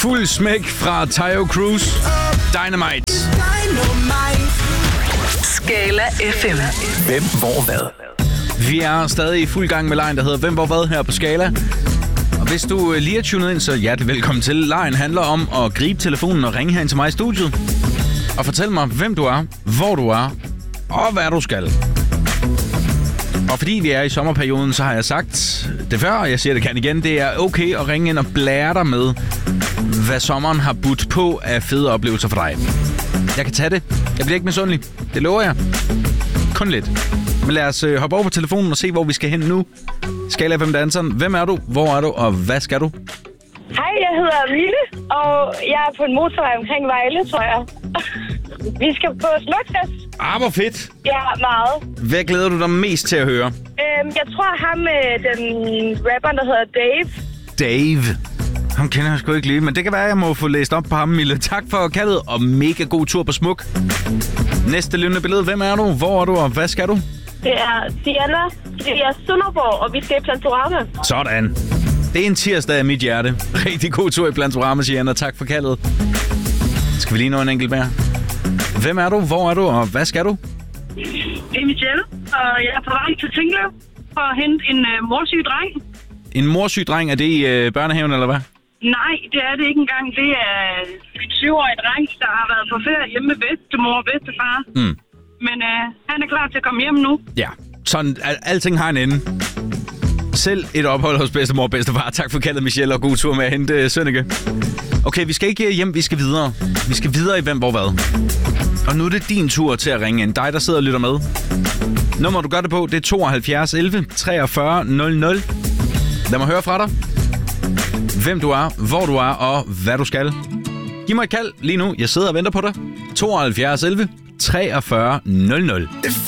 Fuld smæk fra Taio Cruz. Dynamite. Skala FM. Hvem, hvor, hvad? Vi er stadig i fuld gang med lejen, der hedder Hvem, hvor, hvad her på Skala. Og hvis du lige er tunet ind, så hjertelig velkommen til. Lejen handler om at gribe telefonen og ringe herind til mig i studiet. Og fortæl mig, hvem du er, hvor du er og hvad du skal. Og fordi vi er i sommerperioden, så har jeg sagt det før, og jeg siger det kan igen. Det er okay at ringe ind og blære dig med, hvad sommeren har budt på af fede oplevelser for dig. Jeg kan tage det. Jeg bliver ikke misundelig. Det lover jeg. Kun lidt. Men lad os hoppe over på telefonen og se, hvor vi skal hen nu. Skala FM danseren. Hvem er du? Hvor er du? Og hvad skal du? Hej, jeg hedder Mille, og jeg er på en motorvej omkring Vejle, tror jeg. Vi skal på Smukfest. Hvor fedt. Ja, meget. Hvad glæder du dig mest til at høre? Jeg tror ham med den rapper, der hedder Dave. Dave. Ham kender jeg sgu ikke lige, men det kan være, at jeg må få læst op på ham, Mille. Tak for kaldet, og mega god tur på Smuk. Næste levende billede. Hvem er du? Hvor er du? Og hvad skal du? Det er Sienna. Det er Sønderborg, og vi skal i Plantorama. Sådan. Det er en tirsdag af mit hjerte. Rigtig god tur i Plantorama, Sienna. Tak for kaldet. Skal vi lige nå en enkelt mere? Hvem er du? Hvor er du? Og hvad skal du? Det er Michelle, og jeg er på vej til Tinglev for at hente en morsyg dreng. En morsyg dreng? Er det i børnehaven, eller hvad? Nej, det er det ikke engang. Det er en 7-årig dreng, der har været på ferie hjemme med bedstemor og bedstefar. Men han er klar til at komme hjem nu. Ja, sådan alting har en ende. Selv et ophold hos bedstemor og bedstefar. Tak for kaldet, Michelle, og god tur med at hente Sønneke. Okay, vi skal ikke hjem, vi skal videre. Vi skal videre i Hvem, hvor, hvad. Og nu er det din tur til at ringe ind. Dig, der sidder og lytter med. Nummer, du gør det på, det er 72 11 43 00. Lad mig høre fra dig. Hvem du er, hvor du er og hvad du skal. Giv mig et kald lige nu. Jeg sidder og venter på dig. 72 11 43 00.